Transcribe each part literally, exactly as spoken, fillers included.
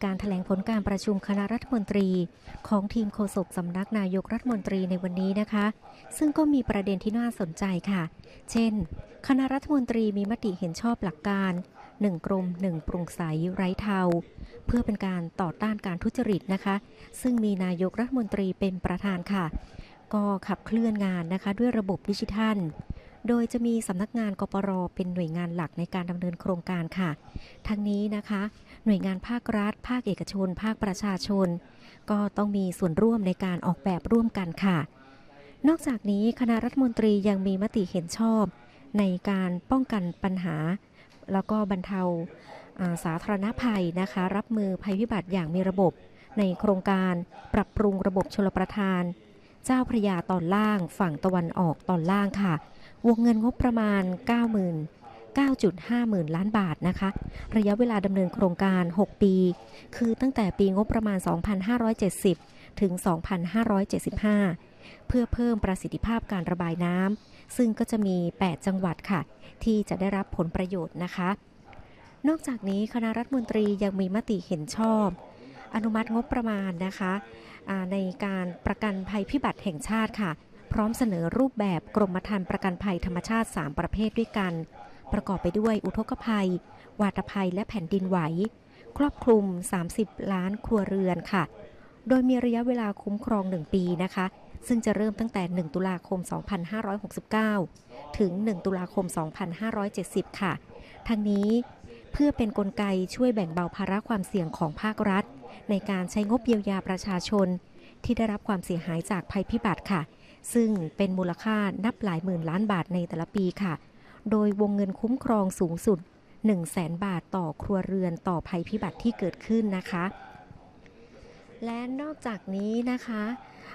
การแถลงผลการประชุมคณะรัฐมนตรีของทีมโฆษกสำนักนายกรัฐมนตรีในวันนี้นะคะซึ่งก็มีประเด็นที่น่าสนใจค่ะเช่นคณะรัฐมนตรีมีมติเห็นชอบหลักการหนึ่งกรมหนึ่งโปร่งใสไร้เทาเพื่อเป็นการต่อต้านการทุจริตนะคะซึ่งมีนายกรัฐมนตรีเป็นประธานค่ะก็ขับเคลื่อนงานนะคะด้วยระบบดิจิทัลโดยจะมีสำนักงานกปร.เป็นหน่วยงานหลักในการดำเนินโครงการค่ะทั้งนี้นะคะหน่วยงานภาครัฐภาคเอกชนภาคประชาชนก็ต้องมีส่วนร่วมในการออกแบบร่วมกันค่ะนอกจากนี้คณะรัฐมนตรียังมีมติเห็นชอบในการป้องกันปัญหาแล้วก็บรรเทาสาธารณภัยนะคะรับมือภัยพิบัติอย่างมีระบบในโครงการปรับปรุงระบบชลประทานเจ้าพระยาตอนล่างฝั่งตะวันออกตอนล่างค่ะวงเงินงบประมาณ เก้าหมื่น เก้าจุดห้า หมื่นล้านบาทนะคะระยะเวลาดำเนินโครงการหกปีคือตั้งแต่ปีงบประมาณ สองพันห้าร้อยเจ็ดสิบ ถึง สองพันห้าร้อยเจ็ดสิบห้า เพื่อเพิ่มประสิทธิภาพการระบายน้ำซึ่งก็จะมีแปดจังหวัดค่ะที่จะได้รับผลประโยชน์นะคะนอกจากนี้คณะรัฐมนตรียังมีมติเห็นชอบอนุมัติงบประมาณนะคะในการประกันภัยพิบัติแห่งชาติค่ะพร้อมเสนอรูปแบบกรมธรรม์ประกันภัยธรรมชาติสามประเภทด้วยกันประกอบไปด้วยอุทกภัยวาตภัยและแผ่นดินไหวครอบคลุมสามสิบล้านครัวเรือนค่ะโดยมีระยะเวลาคุ้มครองหนึ่งปีนะคะซึ่งจะเริ่มตั้งแต่หนึ่งตุลาคมสองพันห้าร้อยหกสิบเก้าถึงหนึ่งตุลาคมสองพันห้าร้อยเจ็ดสิบค่ะทั้งนี้เพื่อเป็นกลไกช่วยแบ่งเบาภาระความเสี่ยงของภาครัฐในการใช้งบเยียวยาประชาชนที่ได้รับความเสียหายจากภัยพิบัติค่ะซึ่งเป็นมูลค่านับหลายหมื่นล้านบาทในแต่ละปีค่ะโดยวงเงินคุ้มครองสูงสุด หนึ่งแสน บาทต่อครัวเรือนต่อภัยพิบัติที่เกิดขึ้นนะคะและนอกจากนี้นะคะ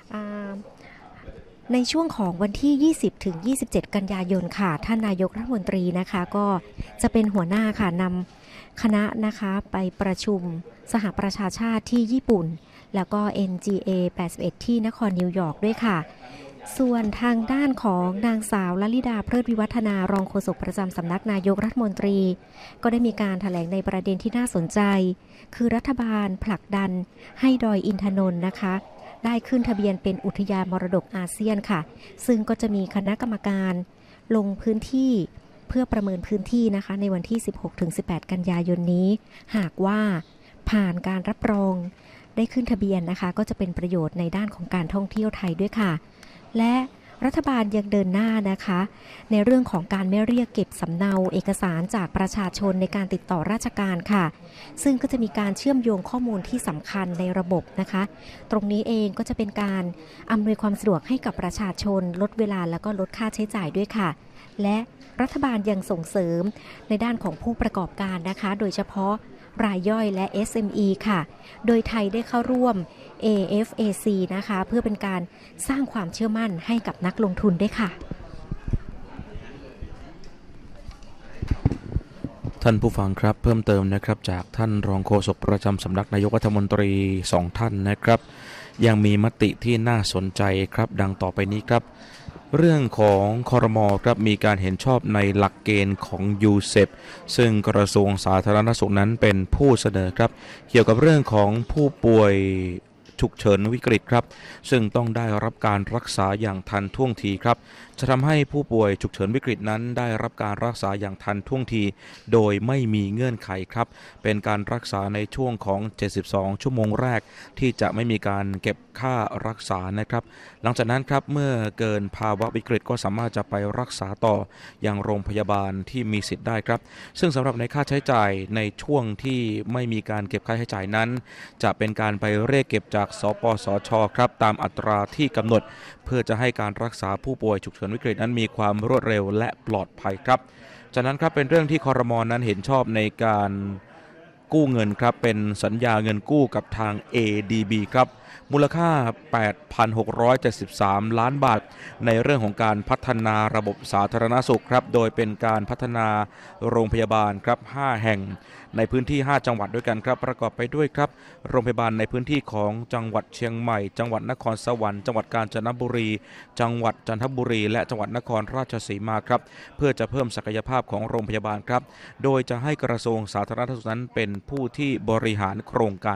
ในช่วงของวันที่ ยี่สิบถึงยี่สิบเจ็ด กันยายนค่ะท่านนายกรัฐมนตรีนะคะก็จะเป็นหัวหน้าค่ะนำคณะนะคะไปประชุมสหประชาชาติที่ญี่ปุ่นแล้วก็ เอ็น จี เอ แปดสิบเอ็ด ที่นครนิวยอร์กด้วยค่ะส่วนทางด้านของนางสาวลลิดาเพลิดวิวัฒนารองโฆษกประจำสำนักนายกรัฐมนตรีก็ได้มีการแถลงในประเด็นที่น่าสนใจคือรัฐบาลผลักดันให้ดอยอินทนนท์นะคะได้ขึ้นทะเบียนเป็นอุทยานมรดกอาเซียนค่ะซึ่งก็จะมีคณะกรรมการลงพื้นที่เพื่อประเมินพื้นที่นะคะในวันที่ สิบหกถึงสิบแปด กันยายนนี้หากว่าผ่านการรับรองได้ขึ้นทะเบียนนะคะก็จะเป็นประโยชน์ในด้านของการท่องเที่ยวไทยด้วยค่ะและรัฐบาลยังเดินหน้านะคะในเรื่องของการไม่เรียกเก็บสำเนาเอกสารจากประชาชนในการติดต่อราชการค่ะซึ่งก็จะมีการเชื่อมโยงข้อมูลที่สำคัญในระบบนะคะตรงนี้เองก็จะเป็นการอำนวยความสะดวกให้กับประชาชนลดเวลาแล้วก็ลดค่าใช้จ่ายด้วยค่ะและรัฐบาลยังส่งเสริมในด้านของผู้ประกอบการนะคะโดยเฉพาะรายย่อยและ เอส เอ็ม อี ค่ะโดยไทยได้เข้าร่วม เอ เอฟ เอ ซี นะคะเพื่อเป็นการสร้างความเชื่อมั่นให้กับนักลงทุนด้วยค่ะท่านผู้ฟังครับเพิ่มเติมนะครับจากท่านรองโฆษกประจำสำนักนายกรัฐมนตรีสองท่านนะครับยังมีมติที่น่าสนใจครับดังต่อไปนี้ครับเรื่องของครม.ครับมีการเห็นชอบในหลักเกณฑ์ของ ยู เซป ซึ่งกระทรวงสาธารณสุขนั้นเป็นผู้เสนอครับเกี่ยวกับเรื่องของผู้ป่วยฉุกเฉินวิกฤตครับซึ่งต้องได้รับการรักษาอย่างทันท่วงทีครับจะทำให้ผู้ป่วยฉุกเฉินวิกฤตนั้นได้รับการรักษาอย่างทันท่วงทีโดยไม่มีเงื่อนไขครับเป็นการรักษาในช่วงของเจ็ดสิบสองชั่วโมงแรกที่จะไม่มีการเก็บค่ารักษานะครับหลังจากนั้นครับเมื่อเกินภาวะวิกฤตก็สามารถจะไปรักษาต่อยังโรงพยาบาลที่มีสิทธิ์ได้ครับซึ่งสำหรับในค่าใช้จ่ายในช่วงที่ไม่มีการเก็บค่าใช้จ่ายนั้นจะเป็นการไปเรียกเก็บจากสปสช.ครับตามอัตราที่กำหนดเพื่อจะให้การรักษาผู้ป่วยฉุกเฉินวิกฤตนั้นมีความรวดเร็วและปลอดภัยครับจากนั้นครับเป็นเรื่องที่ครม.นั้นเห็นชอบในการกู้เงินครับเป็นสัญญาเงินกู้กับทาง เอ ดี บี ครับมูลค่า แปดพันหกร้อยเจ็ดสิบสาม ล้านบาทในเรื่องของการพัฒนาระบบสาธารณสุขครับโดยเป็นการพัฒนาโรงพยาบาลครับห้าแห่งในพื้นที่ห้าจังหวัดด้วยกันครับประกอบไปด้วยครับโรงพยาบาลในพื้นที่ของจังหวัดเชียงใหม่จังหวัดนครสวรรค์จังหวัดกาญจนบุรีจังหวัดจันทบุรีและจังหวัดนครราชสีมาครับเพื่อจะเพิ่มศักยภาพของโรงพยาบาลครับโดยจะให้กระทรวงสาธารณสุขนั้นเป็นผู้ที่บริหารโครงการ